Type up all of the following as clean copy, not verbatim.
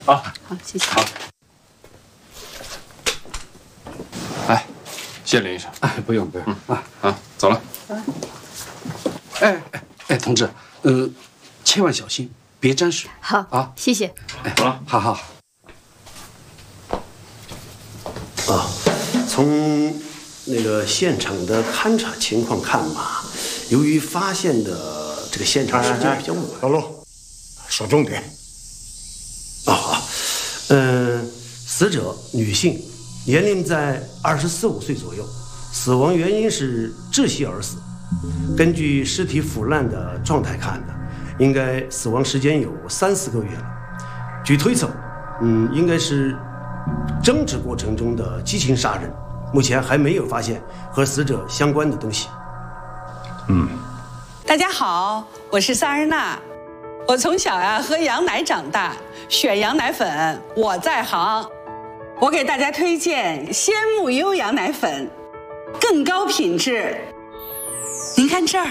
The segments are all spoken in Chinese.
啊， 好，谢谢。 好。哎，谢林医生。 哎，不用啊，走了。 哎，同志，千万小心，别沾水。 好啊， 谢谢。 哎， 走了。 好。 啊，从那个现场的勘查情况看嘛，由于发现的这个现场时间比较晚。 老陆，说重点。 死者女性，年龄在24、5岁左右，死亡原因是窒息而死。根据尸体腐烂的状态看呢，应该死亡时间有3、4个月了。据推测，应该是争执过程中的激情杀人。目前还没有发现和死者相关的东西。 大家好，我是萨日娜。我从小喝羊奶长大，选羊奶粉我在行。我给大家推荐鲜木优羊奶粉，更高品质。您看这儿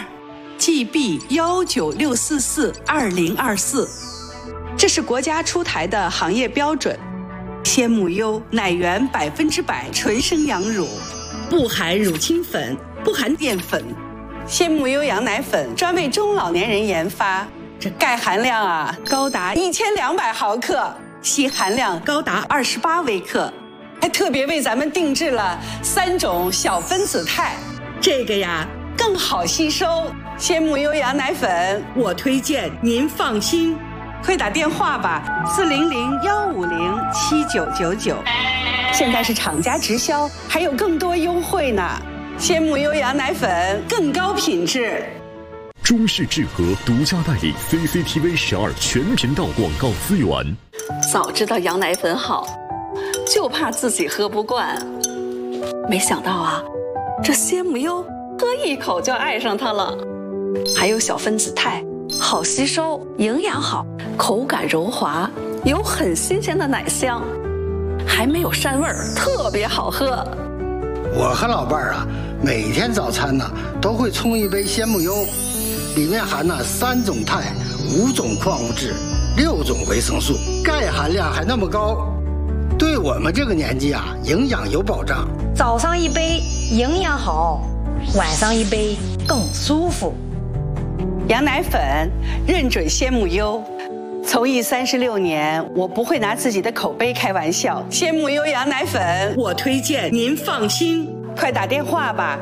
，GB196442024，这是国家出台的行业标准。鲜木优奶源100%纯生羊乳，不含乳清粉，不含淀粉。鲜木优羊奶粉专为中老年人研发，这钙含量高达1200毫克，硒含量高达28微克，还特别为咱们定制了3种小分子肽，这个更好吸收。鲜木优羊奶粉我推荐，您放心。快打电话吧，400-150-7999，现在是厂家直销，还有更多优惠呢。鲜木优羊奶粉更高品质。 中式智和独家代理 CCTV12全频道广告资源。 早知道羊奶粉好，就怕自己喝不惯。没想到这鲜木优喝一口就爱上它了。还有小分子肽，好吸收，营养好，口感柔滑，有很新鲜的奶香，还没有膻味儿，特别好喝。 我和老伴儿每天早餐都会冲一杯鲜木优，里面含3种肽、5种矿物质、6种维生素，钙含量还那么高，对我们这个年纪营养有保障。 早上一杯营养好，晚上一杯更舒服。 羊奶粉认准鲜木优，从艺36年，我不会拿自己的口碑开玩笑。鲜木优羊奶粉我推荐，您放心。快打电话吧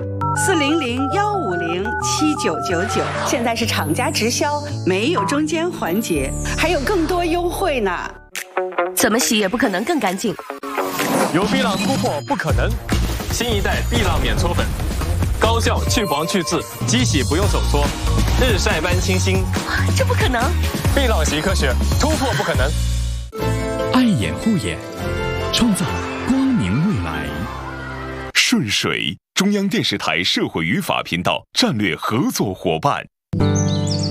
，400-150-7999，现在是厂家直销，没有中间环节，还有更多优惠呢。 怎么洗也不可能更干净。 有碧浪突破不可能，新一代碧浪免搓粉，高效去黄去渍，机洗不用手搓，日晒般清新。 这不可能！ 碧浪洗科学，突破不可能。 爱眼护眼，创造光明未来。顺水，中央电视台社会与法频道战略合作伙伴。